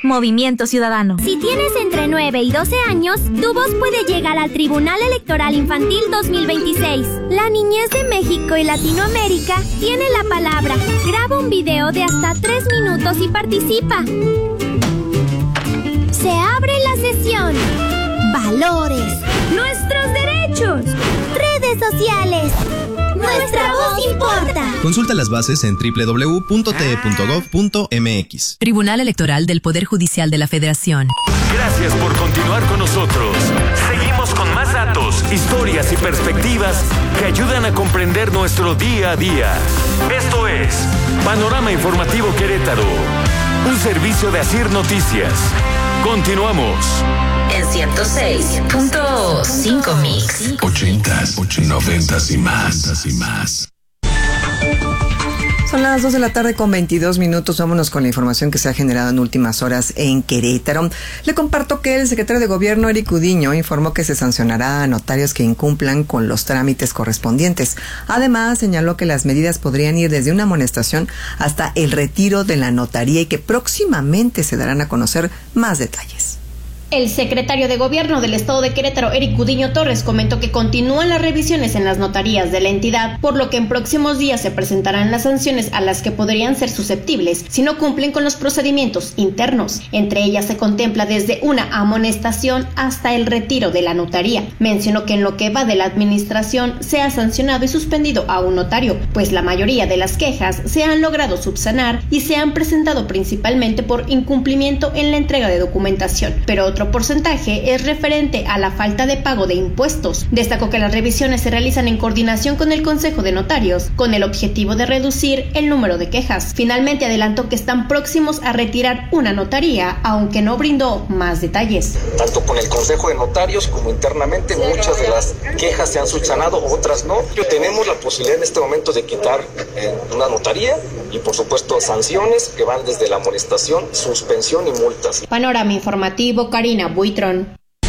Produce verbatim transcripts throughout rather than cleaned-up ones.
Movimiento Ciudadano. Si tienes entre nueve y doce años, tu voz puede llegar al Tribunal Electoral Infantil dos mil veintiséis. La niñez de México y Latinoamérica tiene la palabra. Graba un video de hasta tres minutos y participa. Se abre la sesión. Valores. Nuestros derechos. Redes sociales. Nuestra voz importa. Consulta las bases en doble u doble u doble u punto t e punto gov punto m x. Tribunal Electoral del Poder Judicial de la Federación. Gracias por continuar con nosotros. Seguimos con más datos, historias y perspectivas que ayudan a comprender nuestro día a día. Esto es Panorama Informativo Querétaro, un servicio de Asir Noticias. Continuamos. En ciento seis punto cinco Mix. Ochentas, noventas y más, y más. Son las dos de la tarde con veintidós minutos. Vámonos con la información que se ha generado en últimas horas en Querétaro. Le comparto que el secretario de Gobierno, Eric Udiño, informó que se sancionará a notarios que incumplan con los trámites correspondientes. Además, señaló que las medidas podrían ir desde una amonestación hasta el retiro de la notaría y que próximamente se darán a conocer más detalles. El secretario de Gobierno del Estado de Querétaro, Eric Udiño Torres, comentó que continúan las revisiones en las notarías de la entidad, por lo que en próximos días se presentarán las sanciones a las que podrían ser susceptibles si no cumplen con los procedimientos internos. Entre ellas se contempla desde una amonestación hasta el retiro de la notaría. Mencionó que en lo que va de la administración se ha sancionado y suspendido a un notario, pues la mayoría de las quejas se han logrado subsanar y se han presentado principalmente por incumplimiento en la entrega de documentación, pero otro porcentaje es referente a la falta de pago de impuestos. Destacó que las revisiones se realizan en coordinación con el Consejo de Notarios, con el objetivo de reducir el número de quejas. Finalmente adelantó que están próximos a retirar una notaría, aunque no brindó más detalles. Tanto con el Consejo de Notarios como internamente, muchas de las quejas se han subsanado, otras no. Tenemos la posibilidad en este momento de quitar eh, una notaría y por supuesto sanciones que van desde la amonestación, suspensión y multas. Panorama Informativo, Karina Buitrón.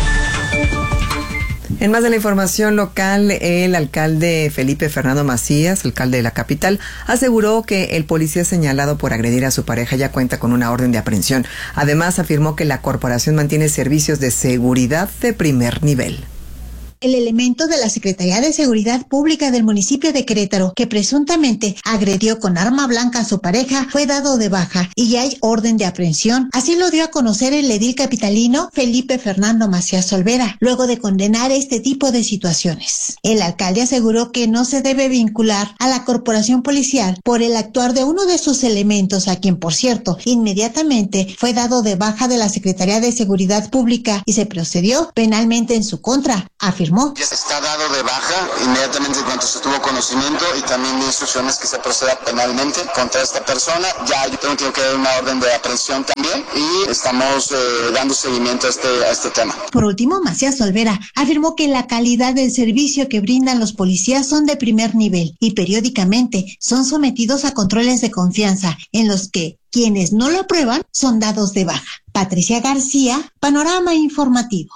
En más de la información local, el alcalde Felipe Fernando Macías, alcalde de la capital, aseguró que el policía señalado por agredir a su pareja ya cuenta con una orden de aprehensión. Además, afirmó que la corporación mantiene servicios de seguridad de primer nivel. El elemento de la Secretaría de Seguridad Pública del municipio de Querétaro, que presuntamente agredió con arma blanca a su pareja, fue dado de baja y ya hay orden de aprehensión. Así lo dio a conocer el edil capitalino Felipe Fernando Macías Olvera, luego de condenar este tipo de situaciones. El alcalde aseguró que no se debe vincular a la corporación policial por el actuar de uno de sus elementos, a quien, por cierto, inmediatamente fue dado de baja de la Secretaría de Seguridad Pública y se procedió penalmente en su contra, afirmó. Ya está dado de baja inmediatamente en cuanto se tuvo conocimiento y también de instrucciones que se proceda penalmente contra esta persona. Ya yo tengo que dar una orden de aprehensión también y estamos eh, dando seguimiento a este, a este tema. Por último, Macías Olvera afirmó que la calidad del servicio que brindan los policías son de primer nivel y periódicamente son sometidos a controles de confianza en los que quienes no lo aprueban son dados de baja. Patricia García, Panorama Informativo.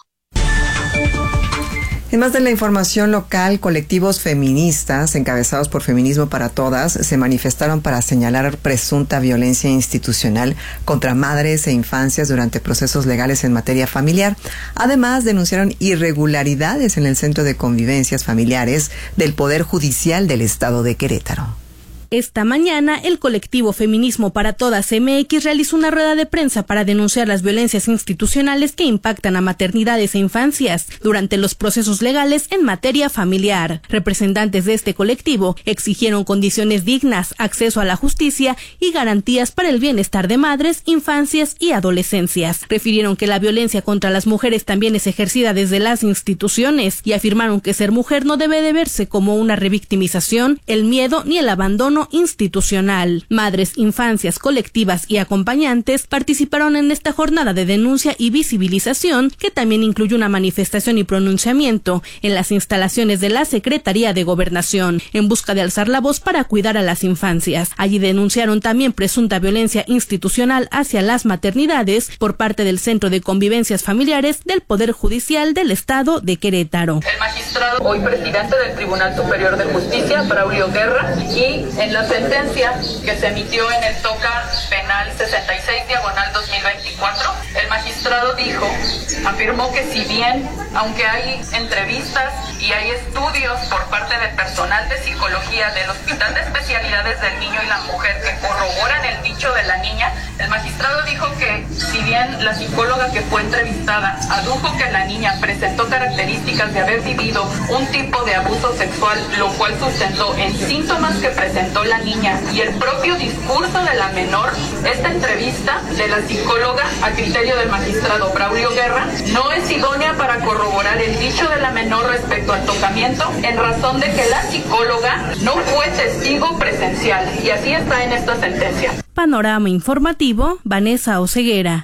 En más de la información local, colectivos feministas encabezados por Feminismo para Todas se manifestaron para señalar presunta violencia institucional contra madres e infancias durante procesos legales en materia familiar. Además, denunciaron irregularidades en el Centro de Convivencias Familiares del Poder Judicial del Estado de Querétaro. Esta mañana, el colectivo Feminismo para Todas M X realizó una rueda de prensa para denunciar las violencias institucionales que impactan a maternidades e infancias durante los procesos legales en materia familiar. Representantes de este colectivo exigieron condiciones dignas, acceso a la justicia y garantías para el bienestar de madres, infancias y adolescencias. Refirieron que la violencia contra las mujeres también es ejercida desde las instituciones y afirmaron que ser mujer no debe de verse como una revictimización, el miedo ni el abandono institucional. Madres, infancias, colectivas y acompañantes participaron en esta jornada de denuncia y visibilización, que también incluyó una manifestación y pronunciamiento en las instalaciones de la Secretaría de Gobernación, en busca de alzar la voz para cuidar a las infancias. Allí denunciaron también presunta violencia institucional hacia las maternidades por parte del Centro de Convivencias Familiares del Poder Judicial del Estado de Querétaro. El magistrado, hoy presidente del Tribunal Superior de Justicia, Braulio Guerra, y en la sentencia que se emitió en el Toca Penal sesenta y seis diagonal dos mil veinticuatro, magistrado dijo, afirmó que si bien, aunque hay entrevistas y hay estudios por parte de personal de psicología del Hospital de Especialidades del Niño y la Mujer que corroboran el dicho de la niña, el magistrado dijo que si bien la psicóloga que fue entrevistada adujo que la niña presentó características de haber vivido un tipo de abuso sexual, lo cual sustentó en síntomas que presentó la niña y el propio discurso de la menor, esta entrevista de la psicóloga, a criterio del magistrado Braulio Guerra, no es idónea para corroborar el dicho de la menor respecto al tocamiento, en razón de que la psicóloga no fue testigo presencial, y así está en esta sentencia. Panorama informativo, Vanessa Oseguera.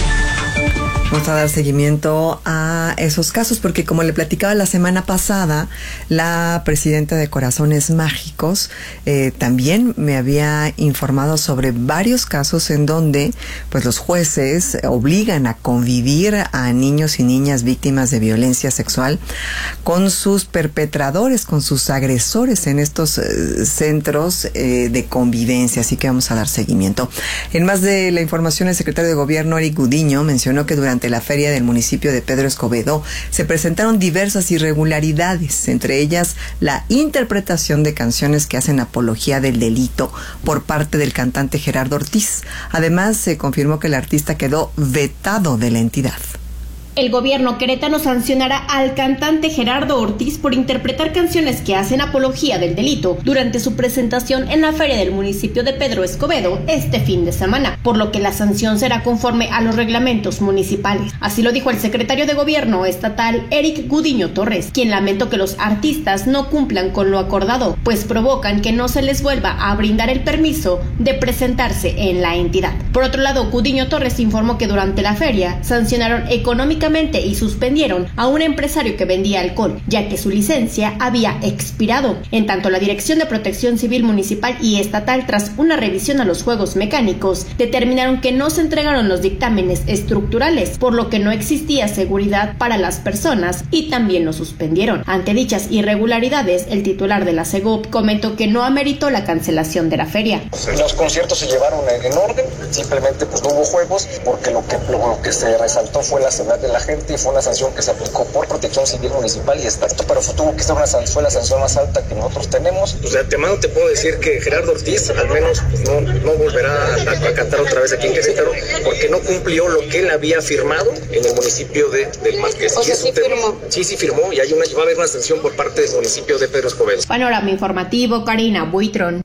Vamos a dar seguimiento a esos casos porque, como le platicaba la semana pasada, la presidenta de Corazones Mágicos eh, también me había informado sobre varios casos en donde pues los jueces obligan a convivir a niños y niñas víctimas de violencia sexual con sus perpetradores, con sus agresores en estos eh, centros eh, de convivencia. Así que vamos a dar seguimiento. En más de la información, el secretario de Gobierno, Eric Gudiño, mencionó que durante la feria del municipio de Pedro Escobedo se presentaron diversas irregularidades, entre ellas la interpretación de canciones que hacen apología del delito por parte del cantante Gerardo Ortiz. Además, se confirmó que el artista quedó vetado de la entidad. El gobierno queretano sancionará al cantante Gerardo Ortiz por interpretar canciones que hacen apología del delito durante su presentación en la feria del municipio de Pedro Escobedo este fin de semana, por lo que la sanción será conforme a los reglamentos municipales. Así lo dijo el secretario de Gobierno estatal, Eric Gudiño Torres, quien lamentó que los artistas no cumplan con lo acordado, pues provocan que no se les vuelva a brindar el permiso de presentarse en la entidad. Por otro lado, Gudiño Torres informó que durante la feria sancionaron económicamente y suspendieron a un empresario que vendía alcohol, ya que su licencia había expirado. En tanto, la Dirección de Protección Civil Municipal y Estatal, tras una revisión a los juegos mecánicos, determinaron que no se entregaron los dictámenes estructurales, por lo que no existía seguridad para las personas y también lo suspendieron. Ante dichas irregularidades, el titular de la SEGOP comentó que no ameritó la cancelación de la feria. Los conciertos se llevaron en orden, simplemente pues no hubo juegos, porque lo que, lo que se resaltó fue la seguridad de la gente y fue una sanción que se aplicó por Protección Civil Municipal y Estado, pero tuvo que ser una sanción, fue la sanción más alta que nosotros tenemos. Pues de antemano te puedo decir que Gerardo Ortiz al menos pues, no, no volverá a, a cantar otra vez aquí en Querétaro porque no cumplió lo que él había firmado en el municipio de, del Marqués. O sea, sí firmó. Sí, sí firmó y hay una, va a haber una sanción por parte del municipio de Pedro Escobedo. Panorama informativo, Karina Buitrón.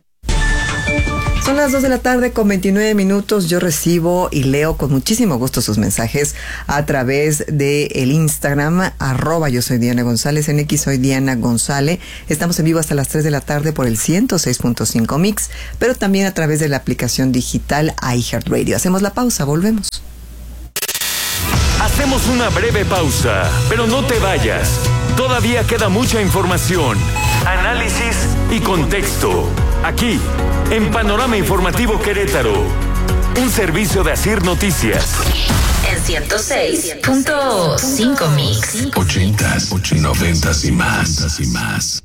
Son las dos de la tarde con veintinueve minutos. Yo recibo y leo con muchísimo gusto sus mensajes a través de el Instagram, arroba yo soy Diana González, en X soy Diana González. Estamos en vivo hasta las tres de la tarde por el ciento seis punto cinco Mix, pero también a través de la aplicación digital iHeartRadio. Hacemos la pausa, volvemos. Hacemos una breve pausa, pero no te vayas. Todavía queda mucha información, análisis y contexto. Aquí, en Panorama Informativo Querétaro, un servicio de Asir Noticias. En ciento seis punto cinco Mix. Ochentas, noventas y más, y más.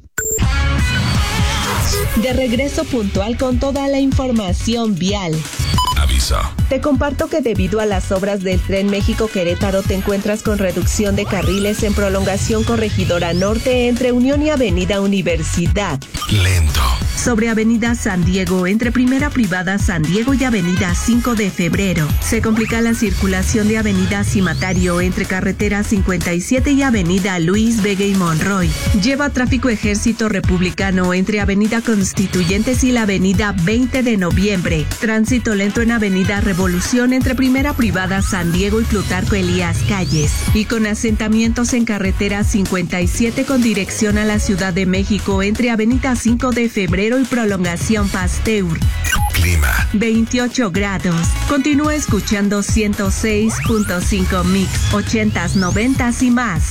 De regreso puntual con toda la información vial. Aviso. Te comparto que debido a las obras del Tren México-Querétaro te encuentras con reducción de carriles en prolongación Corregidora Norte entre Unión y Avenida Universidad. Lento. Sobre Avenida San Diego, entre Primera Privada San Diego y Avenida cinco de febrero. Se complica la circulación de Avenida Cimatario entre Carretera cincuenta y siete y Avenida Luis Vega y Monroy. Lleva tráfico Ejército Republicano entre Avenida Constituyentes y la Avenida veinte de noviembre. Tránsito lento en Avenida Revolución entre Primera Privada San Diego y Plutarco Elías Calles. Y con asentamientos en Carretera cincuenta y siete con dirección a la Ciudad de México entre Avenida cinco de febrero y prolongación Pasteur. Clima. veintiocho grados. Continúa escuchando ciento seis punto cinco Mix, ochentas, noventas y más.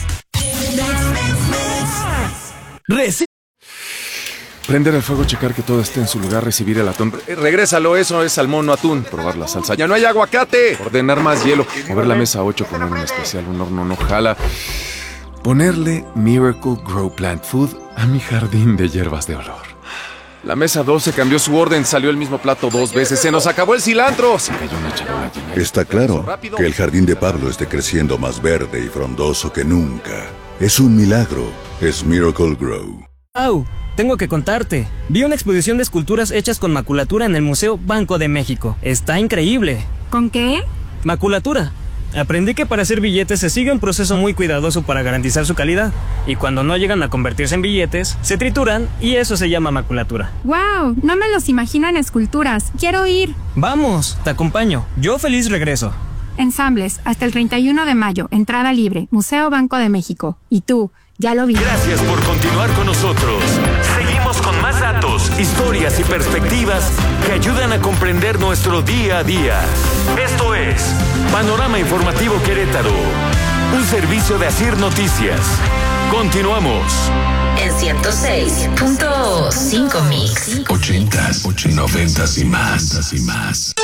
Reci- Prender el fuego, checar que todo esté en su lugar, recibir el atún. Eh, regrésalo, eso es salmón, no atún. Probar la salsa. ¡Ya no hay aguacate! Ordenar más hielo. Mover la mesa ocho, poner un especial, un horno no jala. Ponerle Miracle Grow Plant Food a mi jardín de hierbas de olor. La mesa doce cambió su orden, salió el mismo plato dos veces, se nos acabó el cilantro. Se cayó una charola llena. Está claro que el jardín de Pablo esté creciendo más verde y frondoso que nunca. Es un milagro, es Miracle Grow. ¡Au! Tengo que contarte. Vi una exposición de esculturas hechas con maculatura en el Museo Banco de México. Está increíble. ¿Con qué? Maculatura. Aprendí que para hacer billetes se sigue un proceso muy cuidadoso para garantizar su calidad. Y cuando no llegan a convertirse en billetes, se trituran y eso se llama maculatura. ¡Wow! No me los imagino en esculturas. Quiero ir. Vamos, te acompaño. Yo feliz regreso. Ensambles, hasta el treinta y uno de mayo, entrada libre, Museo Banco de México. ¿Y tú? Ya lo vi. Gracias por continuar con nosotros. Seguimos con más datos, historias y perspectivas que ayudan a comprender nuestro día a día. Esto es Panorama Informativo Querétaro, un servicio de Asir Noticias. Continuamos. En ciento seis punto cinco Mix. Ochentas, noventas y más, y más.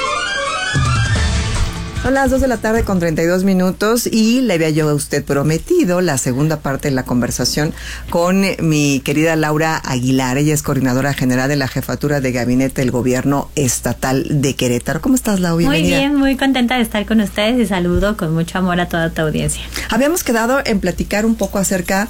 Son las dos de la tarde con treinta y dos minutos y le había yo a usted prometido la segunda parte de la conversación con mi querida Laura Aguilar. Ella es coordinadora general de la Jefatura de Gabinete del Gobierno Estatal de Querétaro. ¿Cómo estás, Lau? Bienvenida. Muy bien, muy contenta de estar con ustedes y saludo con mucho amor a toda tu audiencia. Habíamos quedado en platicar un poco acerca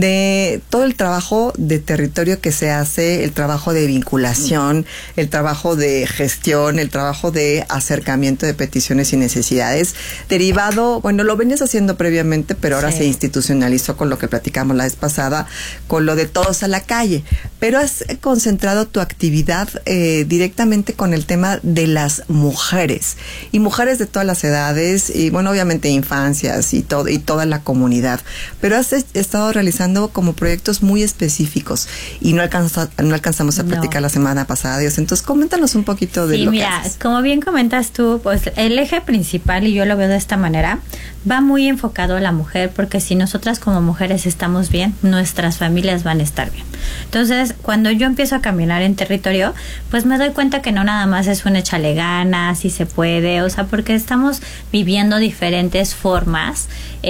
de todo el trabajo de territorio que se hace, el trabajo de vinculación, el trabajo de gestión, el trabajo de acercamiento de peticiones y necesidades. Derivado, bueno, lo venías haciendo previamente, pero ahora sí. Se institucionalizó con lo que platicamos la vez pasada, con lo de todos a la calle. Pero has concentrado tu actividad eh, directamente con el tema de las mujeres. Y mujeres de todas las edades, y bueno, obviamente infancias y todo, y toda la comunidad. Pero has estado realizando como proyectos muy específicos y no, alcanza, no alcanzamos a platicar no. la semana pasada, Dios. Entonces, coméntanos un poquito de sí, lo mira, que haces. Como bien comentas tú, pues el eje principal, y yo lo veo de esta manera, va muy enfocado a la mujer, porque si nosotras como mujeres estamos bien, nuestras familias van a estar bien. Entonces, cuando yo empiezo a caminar en territorio, pues me doy cuenta que no nada más es un échale ganas, si se puede, o sea, porque estamos viviendo diferentes formas,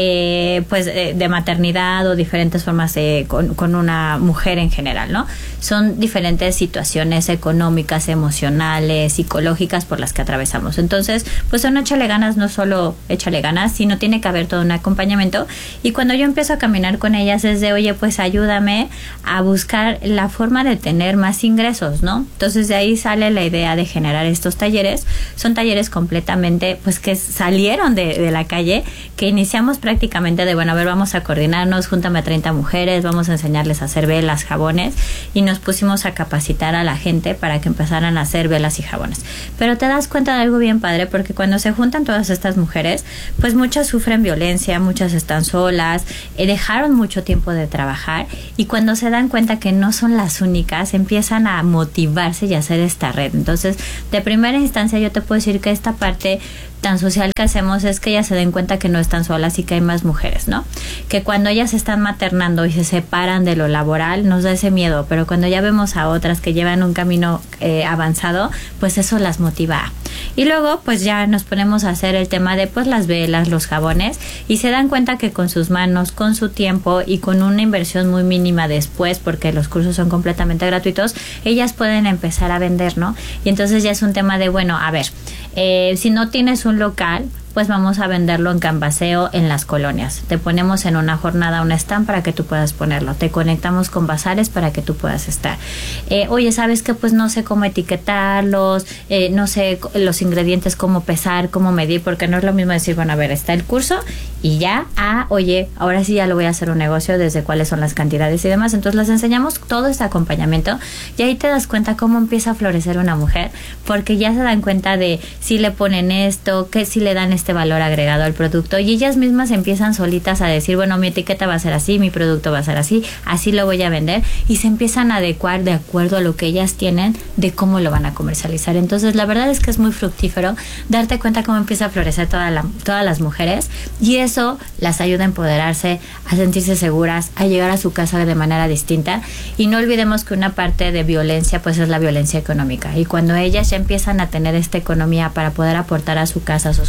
eh, pues eh, de maternidad o diferentes formas de, con, con una mujer en general, ¿no? Son diferentes situaciones económicas, emocionales, psicológicas por las que atravesamos. Entonces, pues un échale ganas no solo échale ganas, sino tiene que haber todo un acompañamiento. Y cuando yo empiezo a caminar con ellas es de, oye, pues ayúdame a buscar la forma de tener más ingresos, ¿no? Entonces de ahí sale la idea de generar estos talleres. Son talleres completamente, pues que salieron de, de la calle, que iniciamos prácticamente de, bueno, a ver, vamos a coordinarnos, júntame a treinta mujeres, vamos a enseñarles a hacer velas, jabones, y nos pusimos a capacitar a la gente para que empezaran a hacer velas y jabones. Pero te das cuenta de algo bien padre, porque cuando se juntan todas estas mujeres, pues muchas sufren violencia, muchas están solas, eh, dejaron mucho tiempo de trabajar, y cuando se dan cuenta que no son las únicas, empiezan a motivarse y a hacer esta red. Entonces, de primera instancia yo te puedo decir que esta parte tan social que hacemos es que ellas se den cuenta que no están solas y que hay más mujeres, ¿no? Que cuando ellas están maternando y se separan de lo laboral, nos da ese miedo, pero cuando ya vemos a otras que llevan un camino eh, avanzado, pues eso las motiva. Y luego, pues ya nos ponemos a hacer el tema de pues las velas, los jabones, y se dan cuenta que con sus manos, con su tiempo y con una inversión muy mínima después, porque los cursos son completamente gratuitos, ellas pueden empezar a vender, ¿no? Y entonces ya es un tema de, bueno, a ver, eh, si no tienes un local, pues vamos a venderlo en canvaseo en las colonias. Te ponemos en una jornada un stand para que tú puedas ponerlo. Te conectamos con bazares para que tú puedas estar. Eh, oye, ¿sabes qué? Pues no sé cómo etiquetarlos, eh, no sé los ingredientes, cómo pesar, cómo medir, porque no es lo mismo decir, bueno, a ver, está el curso y ya, ah, oye, ahora sí ya lo voy a hacer un negocio, desde cuáles son las cantidades y demás. Entonces les enseñamos todo este acompañamiento y ahí te das cuenta cómo empieza a florecer una mujer, porque ya se dan cuenta de si le ponen esto, que si le dan este valor agregado al producto, y ellas mismas empiezan solitas a decir, bueno, mi etiqueta va a ser así, mi producto va a ser así, así lo voy a vender, y se empiezan a adecuar de acuerdo a lo que ellas tienen de cómo lo van a comercializar. Entonces la verdad es que es muy fructífero darte cuenta cómo empieza a florecer toda la, todas las mujeres, y eso las ayuda a empoderarse, a sentirse seguras, a llegar a su casa de manera distinta. Y no olvidemos que una parte de violencia pues es la violencia económica, y cuando ellas ya empiezan a tener esta economía para poder aportar a su casa, a sus familias,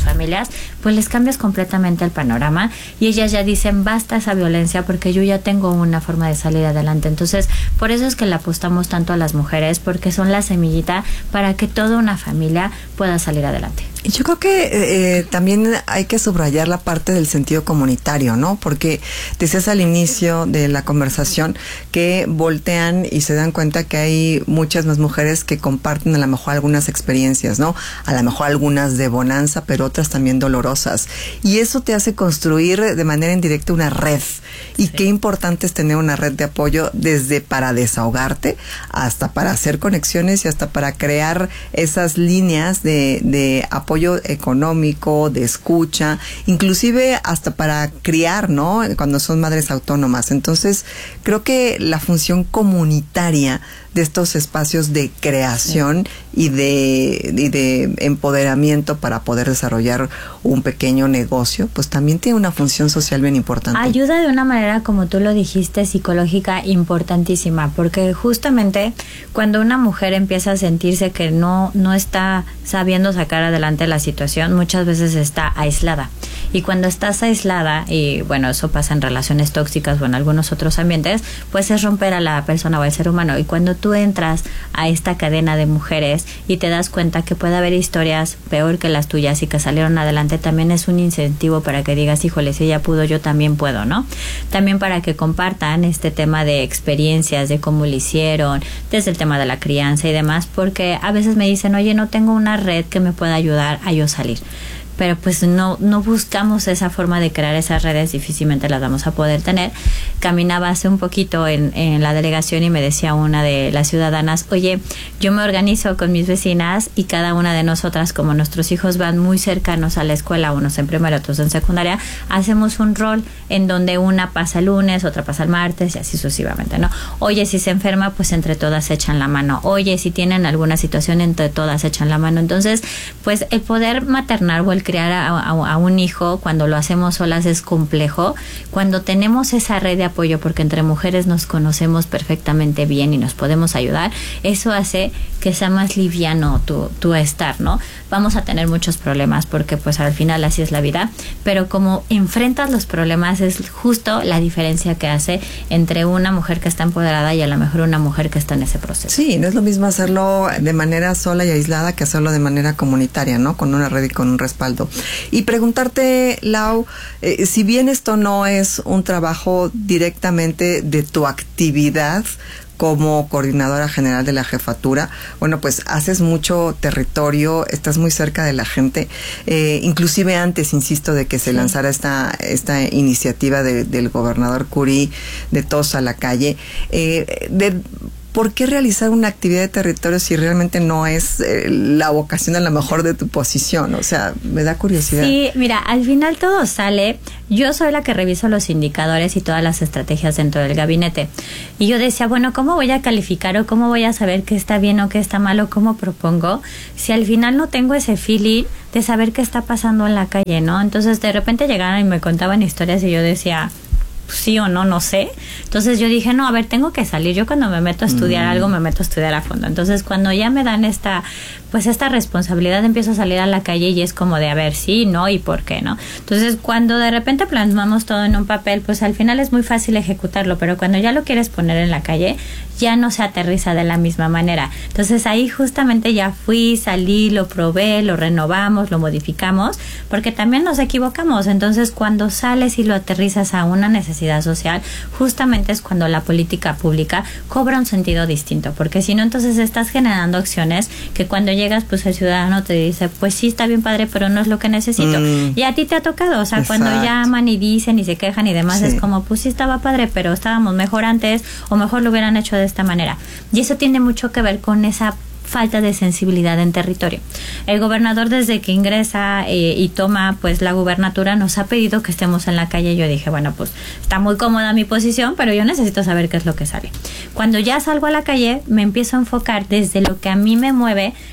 ellas, pues les cambias completamente el panorama y ellas ya dicen, basta esa violencia porque yo ya tengo una forma de salir adelante. Entonces, por eso es que le apostamos tanto a las mujeres, porque son la semillita para que toda una familia pueda salir adelante. Y yo creo que eh, también hay que subrayar la parte del sentido comunitario, ¿no? Porque decías al inicio de la conversación que voltean y se dan cuenta que hay muchas más mujeres que comparten a lo mejor algunas experiencias, ¿no? A lo mejor algunas de bonanza, pero otras también dolorosas. Y eso te hace construir de manera indirecta una red. Y sí. Qué importante es tener una red de apoyo desde para desahogarte hasta para hacer conexiones y hasta para crear esas líneas de, de apoyo económico, de escucha, inclusive hasta para criar, ¿no? Cuando son madres autónomas. Entonces, creo que la función comunitaria de estos espacios de creación sí. y de y de empoderamiento para poder desarrollar un pequeño negocio, pues también tiene una función social bien importante. Ayuda de una manera, como tú lo dijiste, psicológica importantísima, porque justamente cuando una mujer empieza a sentirse que no, no está sabiendo sacar adelante la situación, muchas veces está aislada. Y cuando estás aislada, y bueno, eso pasa en relaciones tóxicas o en algunos otros ambientes, pues es romper a la persona o al ser humano. Y cuando tú entras a esta cadena de mujeres y te das cuenta que puede haber historias peor que las tuyas y que salieron adelante, también es un incentivo para que digas, híjole, si ella pudo, yo también puedo, ¿no? También para que compartan este tema de experiencias, de cómo lo hicieron, desde el tema de la crianza y demás, porque a veces me dicen, oye, no tengo una red que me pueda ayudar a yo salir. Pero pues no no buscamos esa forma de crear esas redes, difícilmente las vamos a poder tener. Caminaba hace un poquito en, en la delegación y me decía una de las ciudadanas, oye, yo me organizo con mis vecinas y cada una de nosotras, como nuestros hijos van muy cercanos a la escuela, unos en primaria, otros en secundaria, hacemos un rol en donde una pasa el lunes, otra pasa el martes y así sucesivamente, ¿no? Oye, si se enferma, pues entre todas echan la mano. Oye, si tienen alguna situación, entre todas echan la mano. Entonces, pues el poder maternar o el criar a, a, a un hijo cuando lo hacemos solas es complejo. Cuando tenemos esa red de apoyo, porque entre mujeres nos conocemos perfectamente bien y nos podemos ayudar, eso hace que sea más liviano tu, tu estar, ¿no? Vamos a tener muchos problemas porque pues al final así es la vida, pero como enfrentas los problemas es justo la diferencia que hace entre una mujer que está empoderada y a lo mejor una mujer que está en ese proceso. Sí, no es lo mismo hacerlo de manera sola y aislada que hacerlo de manera comunitaria, ¿no? Con una red y con un respaldo. Y preguntarte, Lau, eh, si bien esto no es un trabajo directamente de tu actividad como coordinadora general de la jefatura, bueno, pues haces mucho territorio, estás muy cerca de la gente, eh, inclusive antes, insisto, de que se sí. lanzara esta esta iniciativa de, del gobernador Curi de Todos a la Calle, eh, de ¿por qué realizar una actividad de territorio si realmente no es eh, la vocación a lo mejor de tu posición? O sea, me da curiosidad. Sí, mira, al final todo sale. Yo soy la que reviso los indicadores y todas las estrategias dentro del gabinete. Y yo decía, bueno, ¿cómo voy a calificar o cómo voy a saber qué está bien o qué está mal o cómo propongo si al final no tengo ese feeling de saber qué está pasando en la calle, ¿no? Entonces, de repente llegaron y me contaban historias y yo decía, sí o no, no sé. Entonces yo dije, no, a ver, tengo que salir. Yo cuando me meto a estudiar mm. algo, me meto a estudiar a fondo. Entonces cuando ya me dan esta, pues esta responsabilidad, empiezo a salir a la calle y es como de, a ver, sí, no y por qué, ¿no? Entonces cuando de repente plasmamos todo en un papel, pues al final es muy fácil ejecutarlo, pero cuando ya lo quieres poner en la calle, ya no se aterriza de la misma manera. Entonces ahí justamente ya fui, salí, lo probé, lo renovamos, lo modificamos, porque también nos equivocamos. Entonces cuando sales y lo aterrizas a una necesidad social, justamente es cuando la política pública cobra un sentido distinto, porque si no, entonces estás generando acciones que cuando llegas, pues el ciudadano te dice, pues sí, está bien padre, pero no es lo que necesito. Mm. Y a ti te ha tocado, o sea, exacto. Cuando llaman y dicen y se quejan y demás, sí. Es como, pues sí estaba padre, pero estábamos mejor antes, o mejor lo hubieran hecho de esta manera. Y eso tiene mucho que ver con esa falta de sensibilidad en territorio. El gobernador, desde que ingresa eh, y toma pues la gubernatura, nos ha pedido que estemos en la calle. Yo dije, bueno, pues está muy cómoda mi posición, pero yo necesito saber qué es lo que sale. Cuando ya salgo a la calle, me empiezo a enfocar desde lo que a mí me mueve,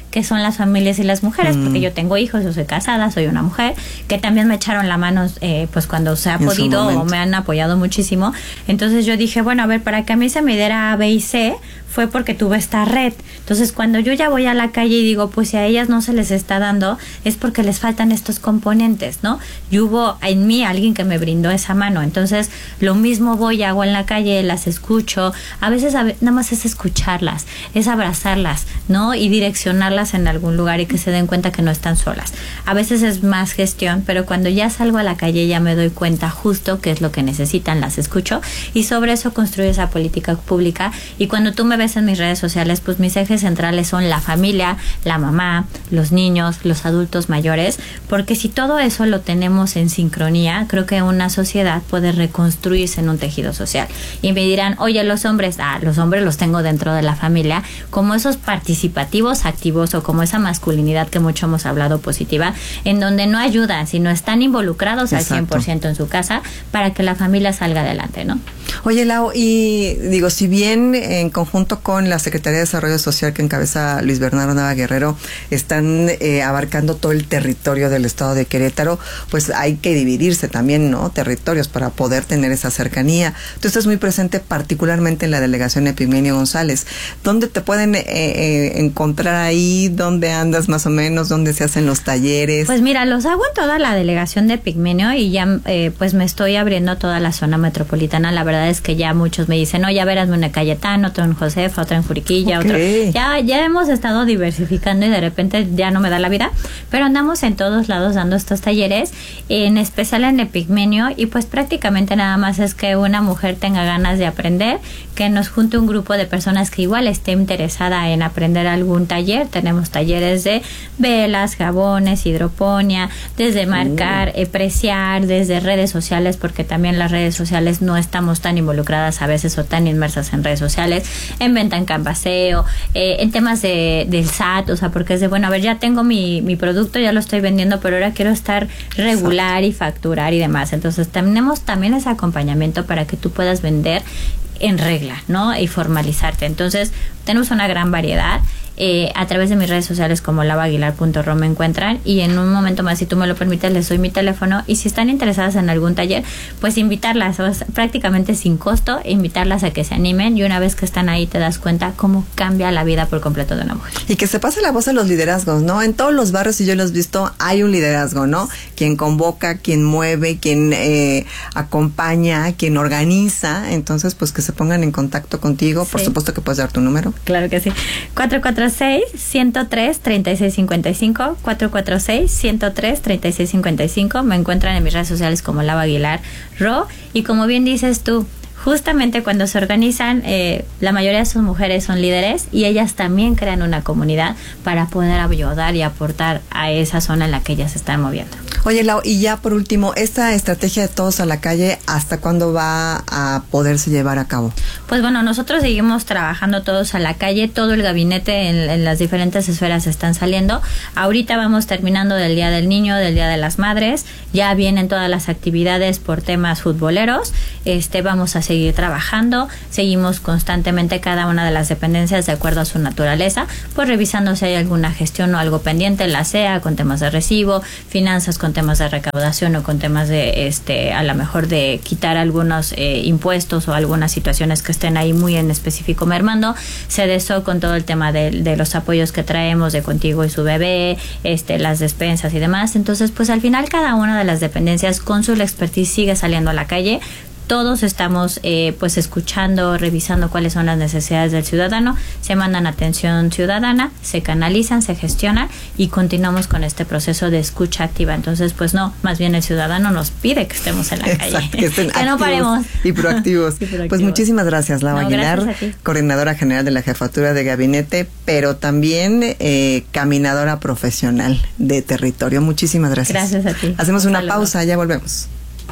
que son las familias y las mujeres, mm. porque yo tengo hijos, yo soy casada, soy una mujer, que también me echaron la mano eh, pues cuando se ha en podido o me han apoyado muchísimo. Entonces yo dije, bueno, a ver, para que a mí se me diera A, B y C, fue porque tuve esta red. Entonces cuando yo ya voy a la calle y digo, pues si a ellas no se les está dando, es porque les faltan estos componentes, ¿no? Y hubo en mí alguien que me brindó esa mano. Entonces lo mismo voy, hago en la calle, las escucho. A veces a ve- nada más es escucharlas, es abrazarlas, ¿no? Y direccionarlas en algún lugar y que se den cuenta que no están solas. A veces es más gestión, pero cuando ya salgo a la calle ya me doy cuenta justo qué es lo que necesitan, las escucho y sobre eso construyo esa política pública. Y cuando tú me ves en mis redes sociales, pues mis ejes centrales son la familia, la mamá, los niños, los adultos mayores, porque si todo eso lo tenemos en sincronía, creo que una sociedad puede reconstruirse en un tejido social. Y me dirán, oye, los hombres, ah, los hombres los tengo dentro de la familia, como esos participativos activos o como esa masculinidad que mucho hemos hablado positiva, en donde no ayudan, sino están involucrados Exacto. al cien por ciento en su casa para que la familia salga adelante, ¿no? Oye, Lau, y digo, si bien en conjunto con la Secretaría de Desarrollo Social que encabeza Luis Bernardo Nava Guerrero están eh, abarcando todo el territorio del estado de Querétaro, pues hay que dividirse también, ¿no? Territorios para poder tener esa cercanía. Tú estás muy presente particularmente en la delegación Epigmenio González. ¿Dónde te pueden eh, eh, encontrar ahí? ¿Dónde andas más o menos? ¿Dónde se hacen los talleres? Pues mira, los hago en toda la delegación de Epigmenio y ya eh, pues me estoy abriendo toda la zona metropolitana. La verdad es que ya muchos me dicen, no, ya verás una en Cayetano, otro en Josefa, otro en Juriquilla, okay. otro. Ya, ya hemos estado diversificando y de repente ya no me da la vida, pero andamos en todos lados dando estos talleres, en especial en Epigmenio, y pues prácticamente nada más es que una mujer tenga ganas de aprender, que nos junte un grupo de personas que igual esté interesada en aprender algún taller. Tenemos talleres de velas, jabones, hidroponía, desde marcar, uh. eh, preciar, desde redes sociales, porque también las redes sociales no estamos tan involucradas a veces o tan inmersas en redes sociales, en venta en canvaseo, eh, en temas de, del S A T, o sea, porque es de, bueno, a ver, ya tengo mi, mi producto, ya lo estoy vendiendo, pero ahora quiero estar regular y facturar y demás. Entonces tenemos también ese acompañamiento para que tú puedas vender en regla, ¿no? Y formalizarte. Entonces tenemos una gran variedad. Eh, a través de mis redes sociales como lavaguilar punto ro me encuentran, y en un momento más, si tú me lo permites, les doy mi teléfono, y si están interesadas en algún taller, pues invitarlas, o sea, prácticamente sin costo, invitarlas a que se animen, y una vez que están ahí te das cuenta cómo cambia la vida por completo de una mujer. Y que se pase la voz a los liderazgos, ¿no? En todos los barrios, y yo los he visto, hay un liderazgo, ¿no? Quien convoca, quien mueve, quien eh, acompaña, quien organiza. Entonces, pues que se pongan en contacto contigo. Sí. Por supuesto que puedes dar tu número. Claro que sí. cuatro cuatro seis, uno cero tres, tres seis cinco cinco, cuatro cuatro seis, uno cero tres, tres seis cinco cinco. Me encuentran en mis redes sociales como Lava Aguilar Ro, y como bien dices tú, justamente cuando se organizan, eh, la mayoría de sus mujeres son líderes, y ellas también crean una comunidad para poder ayudar y aportar a esa zona en la que ellas se están moviendo. Oye, Lau, y ya por último, esta estrategia de todos a la calle, ¿hasta cuándo va a poderse llevar a cabo? Pues bueno, nosotros seguimos trabajando todos a la calle, todo el gabinete en, en las diferentes esferas están saliendo. Ahorita vamos terminando del Día del Niño, del Día de las Madres, ya vienen todas las actividades por temas futboleros. Este, vamos a seguir trabajando, seguimos constantemente cada una de las dependencias de acuerdo a su naturaleza, pues revisando si hay alguna gestión o algo pendiente, la C E A con temas de recibo, finanzas con temas de recaudación o con temas de, este, a lo mejor de quitar algunos eh, impuestos o algunas situaciones que estén ahí muy en específico mermando, C D S O con todo el tema de, de los apoyos que traemos de Contigo y su bebé, este, las despensas y demás. Entonces, pues al final cada una de las dependencias con su expertise sigue saliendo a la calle. Todos estamos eh, pues escuchando, revisando cuáles son las necesidades del ciudadano, se mandan atención ciudadana, se canalizan, se gestionan, y continuamos con este proceso de escucha activa. Entonces, pues no, más bien el ciudadano nos pide que estemos en la Exacto, calle, que, estén que no paremos. Y proactivos. y proactivos. Pues muchísimas gracias, Lau no, Aguilar, gracias coordinadora general de la Jefatura de Gabinete, pero también eh, caminadora profesional de territorio. Muchísimas gracias. Gracias a ti. Hacemos una pausa, ya volvemos.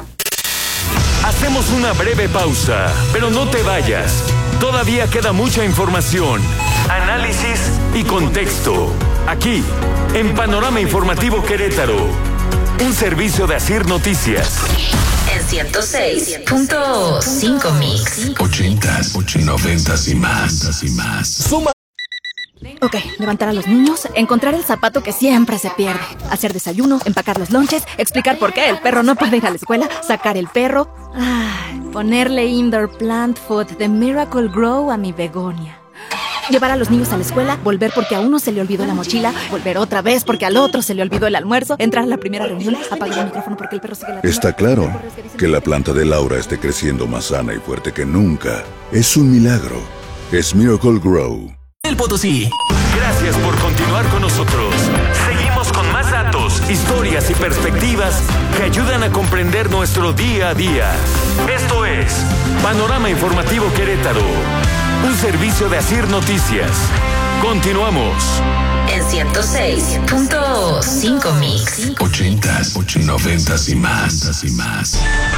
Hacemos una breve pausa, pero no te vayas. Todavía queda mucha información, análisis y contexto. Aquí, en Panorama Informativo Querétaro, un servicio de Asir Noticias. En ciento seis punto cinco Mix. Ochentas, noventas y más. Y más. Suma. Ok, levantar a los niños, encontrar el zapato que siempre se pierde, hacer desayuno, empacar los lonches, explicar por qué el perro no puede ir a la escuela, sacar el perro, ay, ponerle indoor plant food de Miracle Grow a mi begonia. Llevar a los niños a la escuela, volver porque a uno se le olvidó la mochila, volver otra vez porque al otro se le olvidó el almuerzo, entrar a la primera reunión, apagar el micrófono porque el perro sigue la... Está claro que la planta de Laura esté creciendo más sana y fuerte que nunca. Es un milagro. Es Miracle Grow. El Potosí. Gracias por continuar con nosotros. Seguimos con más datos, historias y perspectivas que ayudan a comprender nuestro día a día. Esto es Panorama Informativo Querétaro, un servicio de Asir Noticias. Continuamos. En ciento seis punto cinco Mix. Ochentas, noventas y más, y más.